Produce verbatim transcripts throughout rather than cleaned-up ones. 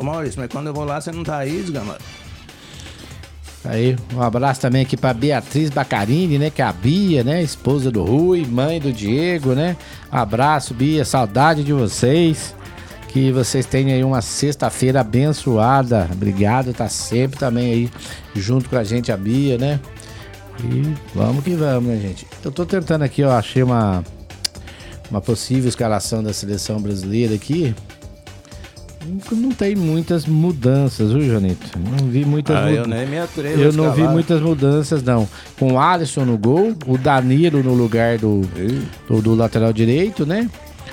Maurício, mas quando eu vou lá, você não tá aí, desgramado? Aí, um abraço também aqui pra Beatriz Bacarini, né? Que é a Bia, né? Esposa do Rui, mãe do Diego, né? Um abraço, Bia, saudade de vocês. Que vocês tenham aí uma sexta-feira abençoada. Obrigado, tá sempre também aí junto com a gente, a Bia, né? E vamos que vamos, né, gente? Eu tô tentando aqui, ó, achei uma, uma possível escalação da seleção brasileira aqui. Não tem muitas mudanças, viu, Jonito? Não vi muitas ah, mudanças. Eu nem me atrevo Eu a não vi escalar. muitas mudanças, não. Com o Alisson no gol, o Danilo no lugar do, do, do lateral direito, né?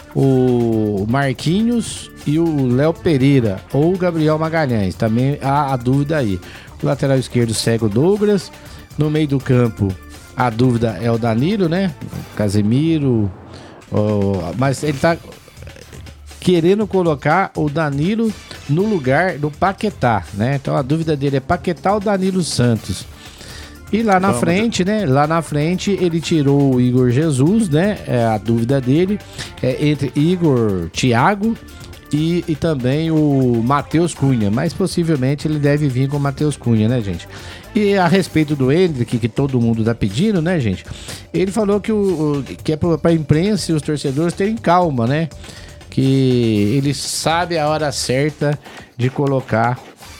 O Marquinhos e o Léo Pereira ou o Gabriel Magalhães. Também há a dúvida aí. O lateral esquerdo segue o Douglas. No meio do campo, a dúvida é o Danilo, né? Casemiro. Oh, mas ele tá querendo colocar o Danilo no lugar do Paquetá, né? Então a dúvida dele é Paquetá ou Danilo Santos. E lá na Vamos. frente, né? Lá na frente ele tirou o Igor Jesus, né? É a dúvida dele é entre Igor, Thiago e, e também o Matheus Cunha. Mas possivelmente ele deve vir com o Matheus Cunha, né, gente? E a respeito do Endrick, que todo mundo tá pedindo, né, gente? Ele falou que, o, o, que é pra, pra imprensa e os torcedores terem calma, né? Que ele sabe a hora certa de colocar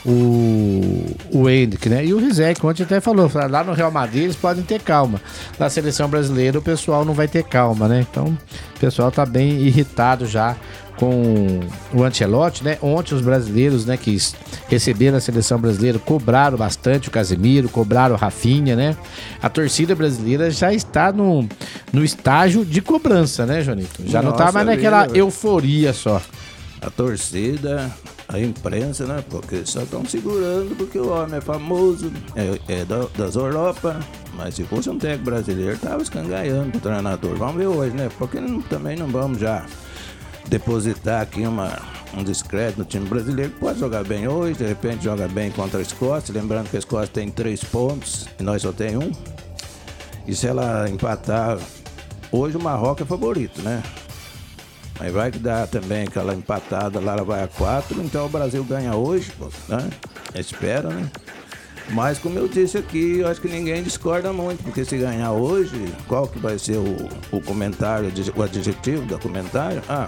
o, o Endrick, né? E o Rizek, ontem até falou, lá no Real Madrid eles podem ter calma. Na seleção brasileira o pessoal não vai ter calma, né? Então o pessoal tá bem irritado já com o Ancelotti, né? Ontem os brasileiros, né, que receberam a seleção brasileira cobraram bastante o Casemiro, cobraram o Rafinha, né? A torcida brasileira já está no, no estágio de cobrança, né, Jonito? Já Nossa, não tá mais naquela vida, euforia só. A torcida, a imprensa, né? Porque só estão segurando porque o homem é famoso, é, é da, das Europa. Mas se fosse um técnico brasileiro, tava escangaiando o treinador. Vamos ver hoje, né? Porque não, também não vamos já depositar aqui uma, um descrédito no time brasileiro, que pode jogar bem hoje, de repente joga bem contra a Escócia, lembrando que a Escócia tem três pontos e nós só tem um. E se ela empatar, hoje o Marrocos é favorito, né? Aí vai que dá também aquela empatada lá, ela vai a quatro, então o Brasil ganha hoje, né? Espera, né? Mas como eu disse aqui, eu acho que ninguém discorda muito, porque se ganhar hoje, qual que vai ser o, o comentário, o adjetivo do comentário? Ah,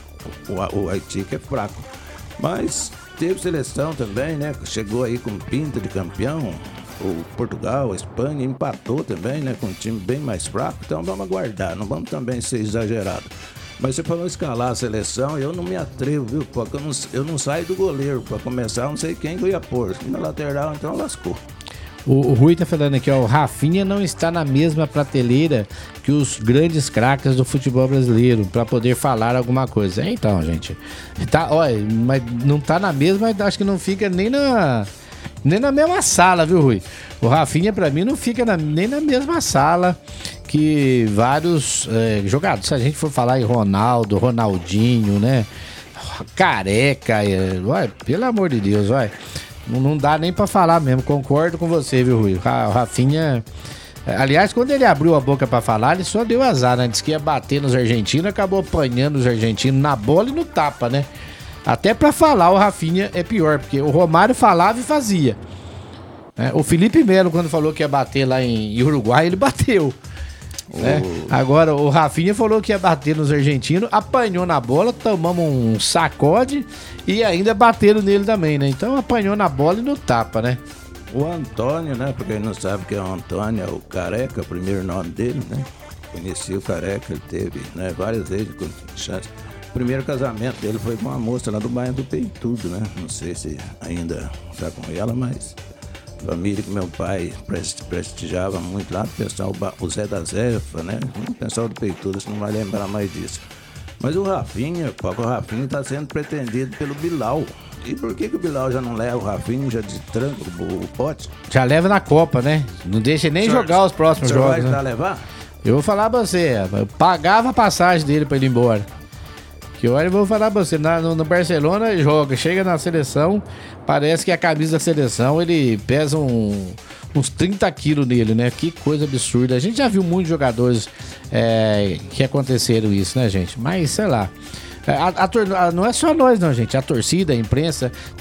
o, o Haiti que é fraco. Mas teve seleção também, né? Chegou aí com pinta de campeão. O Portugal, a Espanha empatou também, né? Com um time bem mais fraco. Então vamos aguardar, não vamos também ser exagerados. Mas você falou escalar a seleção, eu não me atrevo, viu? Porque eu não, eu não saio do goleiro. Para começar, eu não sei quem que eu ia pôr. Na lateral, então lascou. O, o Rui tá falando aqui, ó, o Rafinha não está na mesma prateleira que os grandes craques do futebol brasileiro para poder falar alguma coisa. Então, gente, tá, olha, mas não tá na mesma, acho que não fica nem na nem na mesma sala, viu, Rui? O Rafinha para mim não fica na, nem na mesma sala que vários é, jogadores. Se a gente for falar em Ronaldo, Ronaldinho, né? Careca, é, ué, pelo amor de Deus, vai. Não, não dá nem pra falar mesmo, concordo com você, viu, Rui? O Rafinha, aliás, quando ele abriu a boca pra falar, ele só deu azar, né? Disse que ia bater nos argentinos, acabou apanhando os argentinos na bola e no tapa, né? Até pra falar o Rafinha é pior, porque o Romário falava e fazia, né? O Felipe Melo, quando falou que ia bater lá em Uruguai, ele bateu, né? Oh. Agora o Rafinha falou que ia bater nos argentinos, apanhou na bola, tomamos um sacode e ainda bateram nele também, né? Então apanhou na bola e no tapa, né? O Antônio, né? Pra quem não sabe que é o Antônio, é o Careca, o primeiro nome dele, né? Conheci o Careca, ele teve, né, várias vezes com chance. O primeiro casamento dele foi com uma moça lá do bairro do Peitudo, né? Não sei se ainda tá com ela, mas família que meu pai prestigiava muito lá, o pessoal, o Zé da Zefa, né? O pessoal do Peitudo, você não vai lembrar mais disso. Mas o Rafinha, pô, o Rafinha tá sendo pretendido pelo Bilal. E por que que o Bilal já não leva o Rafinha, já de tranco o, o pote? Já leva na Copa, né? Não deixa nem senhor, jogar os próximos jogos, vai, né? Levar? Eu vou falar pra você, eu pagava a passagem dele pra ele ir embora. Que olha, eu vou falar pra você, na, no, no Barcelona joga, chega na seleção, parece que a camisa da seleção, ele pesa um, uns trinta quilos nele, né? Que coisa absurda. A gente já viu muitos jogadores é, que aconteceram isso, né, gente? Mas, sei lá, a, a, a, não é só nós não, gente, a torcida, a imprensa